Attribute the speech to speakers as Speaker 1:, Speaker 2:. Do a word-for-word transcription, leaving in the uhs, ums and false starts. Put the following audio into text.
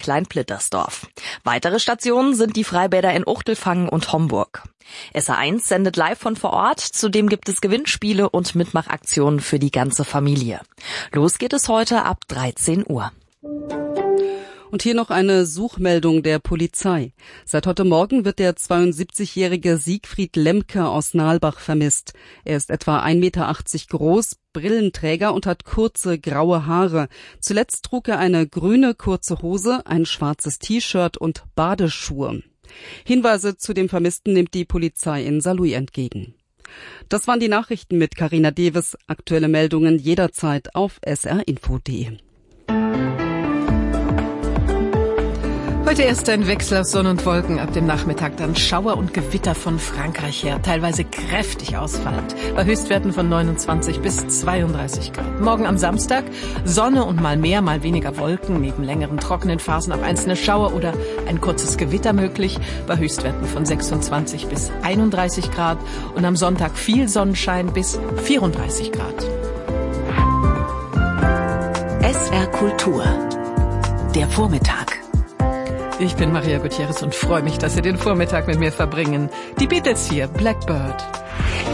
Speaker 1: Kleinplittersdorf. Weitere Stationen sind die Freibäder in Uchtelfangen und Homburg. S R eins sendet live von vor Ort, zudem gibt es Gewinnspiele und Mitmachaktionen für die ganze Familie. Los geht es heute ab dreizehn Uhr.
Speaker 2: Und hier noch eine Suchmeldung der Polizei. Seit heute Morgen wird der zweiundsiebzigjährige Siegfried Lemke aus Nalbach vermisst. Er ist etwa ein Meter achtzig groß, Brillenträger und hat kurze graue Haare. Zuletzt trug er eine grüne kurze Hose, ein schwarzes T-Shirt und Badeschuhe. Hinweise zu dem Vermissten nimmt die Polizei in Saarlouis entgegen. Das waren die Nachrichten mit Carina Deves. Aktuelle Meldungen jederzeit auf s r info punkt d e.
Speaker 3: Heute erst ein Wechsel aus Sonne und Wolken, ab dem Nachmittag dann Schauer und Gewitter von Frankreich her, teilweise kräftig ausfallend, bei Höchstwerten von neunundzwanzig bis zweiunddreißig Grad. Morgen am Samstag Sonne und mal mehr, mal weniger Wolken, neben längeren trockenen Phasen auch einzelne Schauer oder ein kurzes Gewitter möglich, bei Höchstwerten von sechsundzwanzig bis einunddreißig Grad und am Sonntag viel Sonnenschein bis vierunddreißig Grad.
Speaker 4: S R Kultur, der Vormittag.
Speaker 3: Ich bin Maria Gutierrez und freue mich, dass Sie den Vormittag mit mir verbringen. Die Beatles hier, Blackbird.